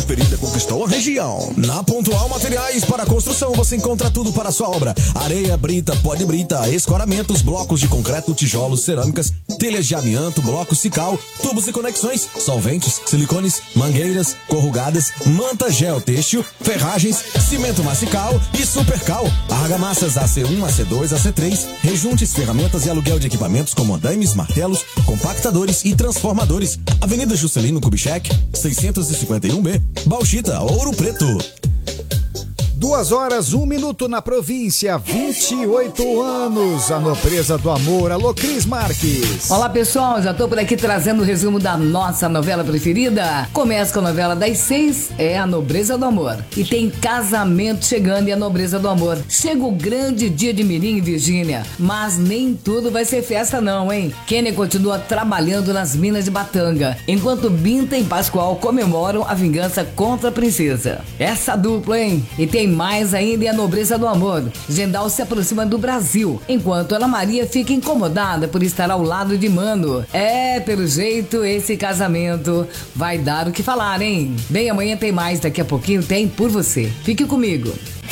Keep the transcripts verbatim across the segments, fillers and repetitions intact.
preferida conquistou a região. Na Pontual Materiais para Construção você encontra tudo para a sua obra: areia, brita, pó de brita, escoramentos, blocos de concreto, tijolos, cerâmicas, telhas de amianto, blocos, cical, tubos e conexões, solventes, silicones, mangueiras, corrugadas, manta gel têxtil, ferragens, cimento massical e supercal, argamassas A C um, A C dois, A C três, rejuntes, ferramentas e aluguel de equipamentos como andames, martelos, compactadores e transformadores. Avenida Juscelino Kubitschek, seiscentos e cinquenta e um B, Bauxita, Ouro Preto. Duas horas, um minuto na província, vinte e oito anos, a nobreza do amor. Alô, Cris Marques. Olá, pessoal, já tô por aqui trazendo o resumo da nossa novela preferida. Começa com a novela das seis, é a Nobreza do Amor. E tem casamento chegando e a Nobreza do Amor. Chega o grande dia de Mirim e Virgínia, mas nem tudo vai ser festa não, hein? Kenny continua trabalhando nas minas de Batanga, enquanto Binta e Pascoal comemoram a vingança contra a princesa. Essa dupla, hein? E tem mais ainda é a Nobreza do Amor. Gendal se aproxima do Brasil, enquanto Ana Maria fica incomodada por estar ao lado de Mano. É, pelo jeito, esse casamento vai dar o que falar, hein? Bem, amanhã tem mais, daqui a pouquinho tem Por Você. Fique comigo.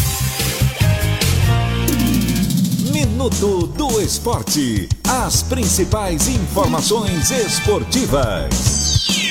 Minuto do Esporte. As principais informações esportivas.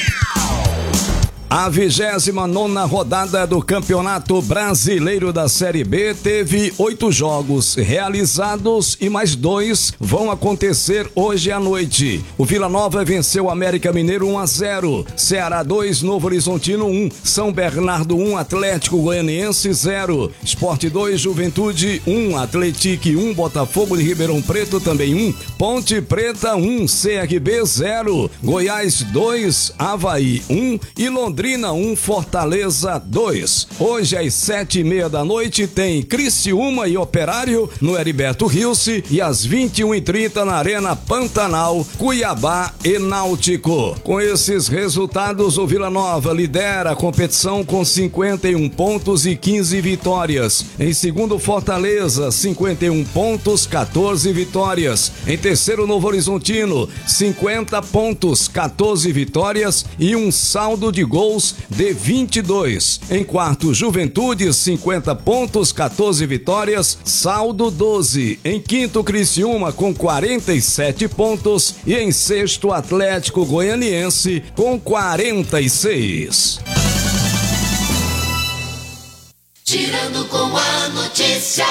A vigésima nona rodada do Campeonato Brasileiro da Série B teve oito jogos realizados e mais dois vão acontecer hoje à noite. O Vila Nova venceu o América Mineiro um a zero, Ceará dois, Novo Horizontino um, São Bernardo um, Atlético Goianiense zero, Sport dois, Juventude um, Atlético um, Botafogo de Ribeirão Preto também um, Ponte Preta um, C R B zero, Goiás dois, Avaí um e Londrina um, Fortaleza dois. Hoje às sete e meia da noite tem Criciúma e Operário no Heriberto Rilse e às vinte e uma e trinta na Arena Pantanal, Cuiabá e Náutico. Com esses resultados, o Vila Nova lidera a competição com cinquenta e um pontos e quinze vitórias. Em segundo, Fortaleza, cinquenta e um pontos, quatorze vitórias. Em terceiro, Novo Horizontino, cinquenta pontos, quatorze vitórias e um saldo de gols de vinte e dois. Em quarto, Juventude, cinquenta pontos, quatorze vitórias, saldo doze. Em quinto, Criciúma com quarenta e sete pontos e em sexto, Atlético Goianiense com quarenta e seis. Girando com a notícia.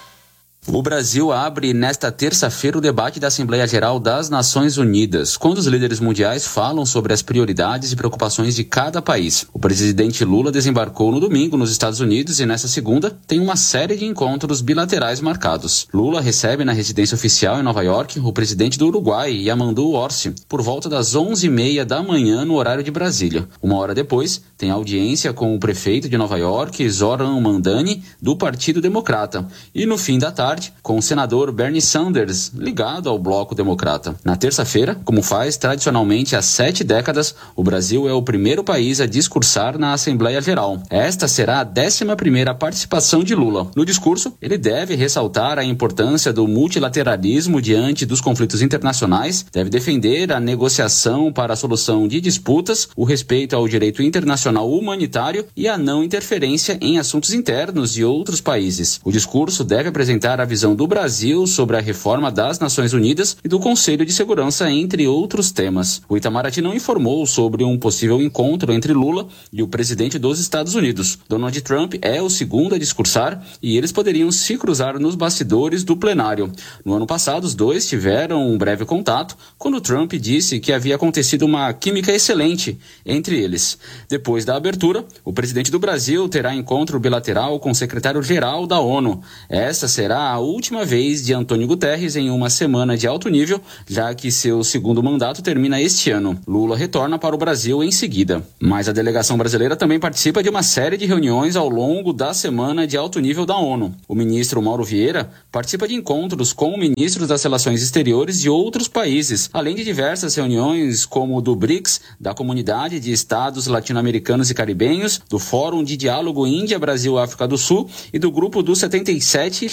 O Brasil abre nesta terça-feira o debate da Assembleia Geral das Nações Unidas, quando os líderes mundiais falam sobre as prioridades e preocupações de cada país. O presidente Lula desembarcou no domingo nos Estados Unidos e nesta segunda tem uma série de encontros bilaterais marcados. Lula recebe na residência oficial em Nova York o presidente do Uruguai, Yamandu Orsi, por volta das onze e meia da manhã no horário de Brasília. Uma hora depois, tem audiência com o prefeito de Nova York, Zoran Mandani, do Partido Democrata. E no fim da tarde, com o senador Bernie Sanders, ligado ao Bloco Democrata. Na terça-feira, como faz tradicionalmente há sete décadas, o Brasil é o primeiro país a discursar na Assembleia Geral. Esta será a décima primeira participação de Lula. No discurso, ele deve ressaltar a importância do multilateralismo diante dos conflitos internacionais, deve defender a negociação para a solução de disputas, o respeito ao direito internacional humanitário e a não interferência em assuntos internos de outros países. O discurso deve apresentar a visão do Brasil sobre a reforma das Nações Unidas e do Conselho de Segurança, entre outros temas. O Itamaraty não informou sobre um possível encontro entre Lula e o presidente dos Estados Unidos. Donald Trump é o segundo a discursar e eles poderiam se cruzar nos bastidores do plenário. No ano passado, os dois tiveram um breve contato quando Trump disse que havia acontecido uma química excelente entre eles. Depois da abertura, o presidente do Brasil terá encontro bilateral com o secretário-geral da ONU. Essa será a última vez de Antônio Guterres em uma semana de alto nível, já que seu segundo mandato termina este ano. Lula retorna para o Brasil em seguida. Mas a delegação brasileira também participa de uma série de reuniões ao longo da semana de alto nível da ONU. O ministro Mauro Vieira participa de encontros com ministros das Relações Exteriores de outros países, além de diversas reuniões como o do BRICS, da Comunidade de Estados Latino-Americanos e Caribenhos, do Fórum de Diálogo Índia-Brasil-África do Sul e do Grupo dos setenta e sete China,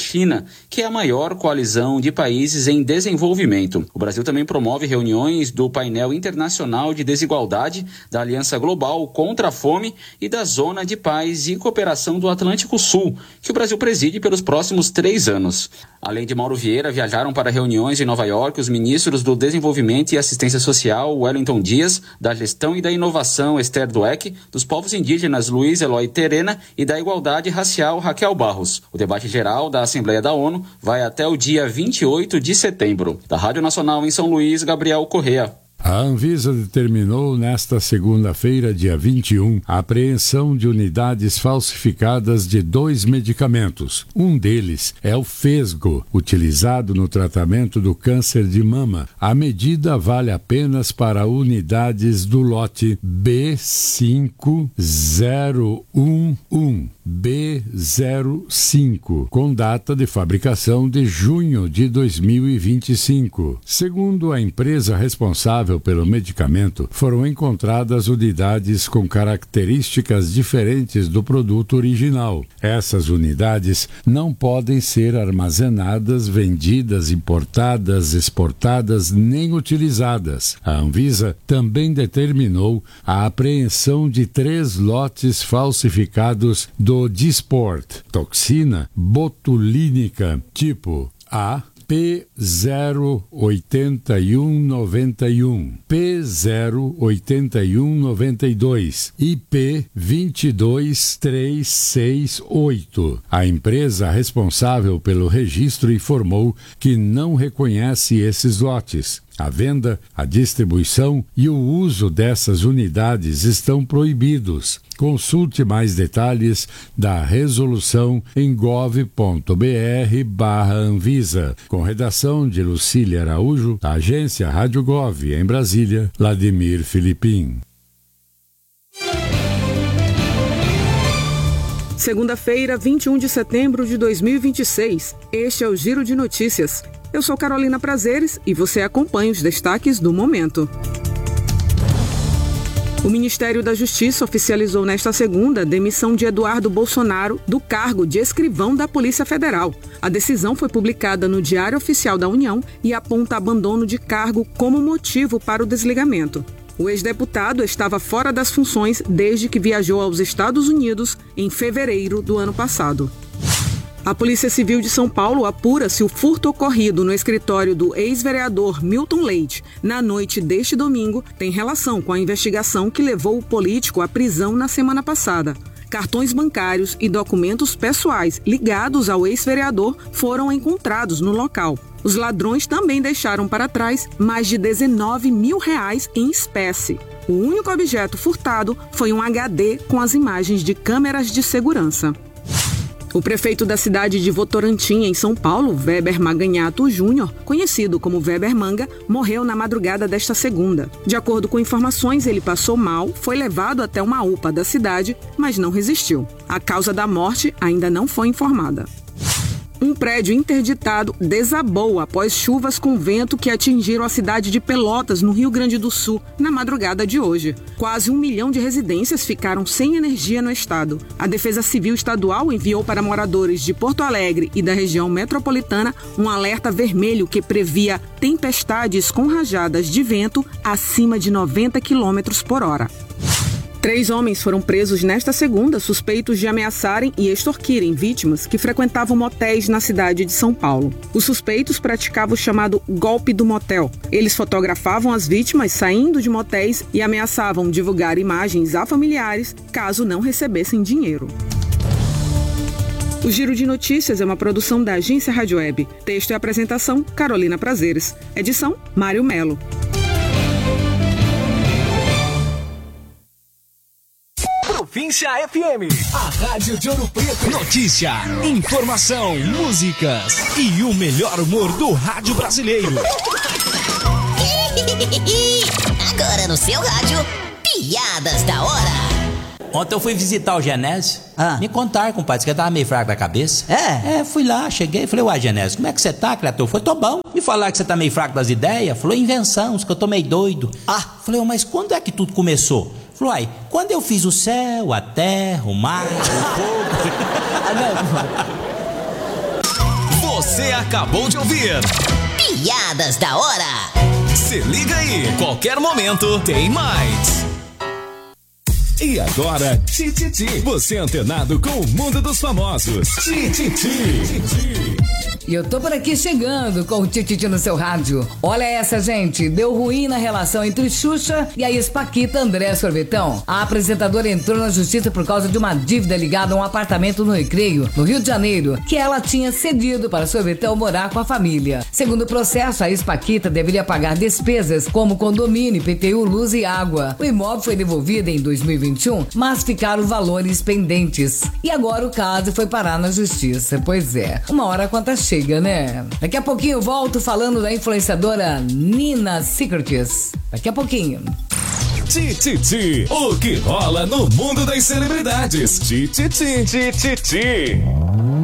que é a maior coalizão de países em desenvolvimento. O Brasil também promove reuniões do Painel Internacional de Desigualdade, da Aliança Global contra a Fome e da Zona de Paz e Cooperação do Atlântico Sul, que o Brasil preside pelos próximos três anos. Além de Mauro Vieira, viajaram para reuniões em Nova York os ministros do Desenvolvimento e Assistência Social, Wellington Dias, da Gestão e da Inovação, Esther Dweck, dos povos indígenas, Luiz Eloy Terena, e da Igualdade Racial, Raquel Barros. O debate geral da Assembleia da ONU vai até o dia vinte e oito de setembro. Da Rádio Nacional em São Luís, Gabriel Correa. A Anvisa determinou nesta segunda-feira, dia vinte e um, a apreensão de unidades falsificadas de dois medicamentos. Um deles é o Fesgo, utilizado no tratamento do câncer de mama. A medida vale apenas para unidades do lote B cinco zero um um. B zero cinco, com data de fabricação de junho de dois mil e vinte e cinco. Segundo a empresa responsável pelo medicamento, foram encontradas unidades com características diferentes do produto original. Essas unidades não podem ser armazenadas, vendidas, importadas, exportadas nem utilizadas. A Anvisa também determinou a apreensão de três lotes falsificados do Dysport, toxina botulínica tipo A, P zero oito um nove um, P zero oito um nove dois e P dois dois três seis oito. A empresa responsável pelo registro informou que não reconhece esses lotes. A venda, a distribuição e o uso dessas unidades estão proibidos. Consulte mais detalhes da resolução em gov ponto br barra Anvisa. Com redação de Lucília Araújo, da agência Rádio Gov, em Brasília, Vladimir Filipim. Segunda-feira, vinte e um de setembro de dois mil e vinte e seis. Este é o Giro de Notícias. Eu sou Carolina Prazeres e você acompanha os destaques do momento. O Ministério da Justiça oficializou nesta segunda a demissão de Eduardo Bolsonaro do cargo de escrivão da Polícia Federal. A decisão foi publicada no Diário Oficial da União e aponta abandono de cargo como motivo para o desligamento. O ex-deputado estava fora das funções desde que viajou aos Estados Unidos em fevereiro do ano passado. A Polícia Civil de São Paulo apura se o furto ocorrido no escritório do ex-vereador Milton Leite na noite deste domingo tem relação com a investigação que levou o político à prisão na semana passada. Cartões bancários e documentos pessoais ligados ao ex-vereador foram encontrados no local. Os ladrões também deixaram para trás mais de dezenove mil reais em espécie. O único objeto furtado foi um H D com as imagens de câmeras de segurança. O prefeito da cidade de Votorantim, em São Paulo, Weber Maganhato Júnior, conhecido como Weber Manga, morreu na madrugada desta segunda. De acordo com informações, ele passou mal, foi levado até uma U P A da cidade, mas não resistiu. A causa da morte ainda não foi informada. Um prédio interditado desabou após chuvas com vento que atingiram a cidade de Pelotas, no Rio Grande do Sul, na madrugada de hoje. Quase um milhão de residências ficaram sem energia no estado. A Defesa Civil Estadual enviou para moradores de Porto Alegre e da região metropolitana um alerta vermelho que previa tempestades com rajadas de vento acima de noventa quilômetros por hora. Três homens foram presos nesta segunda, suspeitos de ameaçarem e extorquirem vítimas que frequentavam motéis na cidade de São Paulo. Os suspeitos praticavam o chamado golpe do motel. Eles fotografavam as vítimas saindo de motéis e ameaçavam divulgar imagens a familiares caso não recebessem dinheiro. O Giro de Notícias é uma produção da agência Rádio Web. Texto e apresentação, Carolina Prazeres. Edição, Mário Melo. Província F M, a rádio de Ouro Preto. Notícia, informação, músicas e o melhor humor do rádio brasileiro. Agora no seu rádio, piadas da hora. Ontem eu fui visitar o Genésio. Ah. Me contaram, compadre, que eu tava meio fraco da cabeça. É? É, fui lá, cheguei, falei, uai, Genésio, como é que você tá, criatura? Falei, tô bom. Me falaram que você tá meio fraco das ideias? Falou, invenção, que eu tô meio doido. Ah. Falei, mas quando é que tudo começou? Falou, uai, quando eu fiz o céu, a terra, o mar, o fogo... Você Você acabou de ouvir Piadas da Hora. Se liga aí, qualquer momento tem mais. E agora, Tititi, você antenado com o mundo dos famosos. Tititi. E eu tô por aqui chegando com o Tititi no seu rádio. Olha essa, gente. Deu ruim na relação entre Xuxa e a ex-paquita André Sorvetão. A apresentadora entrou na justiça por causa de uma dívida ligada a um apartamento no Recreio, no Rio de Janeiro, que ela tinha cedido para Sorvetão morar com a família. Segundo o processo, a ex-paquita deveria pagar despesas como condomínio, I P T U, luz e água. O imóvel foi devolvido em dois mil e vinte e um, mas ficaram valores pendentes. E agora o caso foi parar na justiça. Pois é, uma hora a conta chega, né? Daqui a pouquinho eu volto falando da influenciadora Nina Secrets. Daqui a pouquinho. Tititi, o que rola no mundo das celebridades. Tititi, Tititi.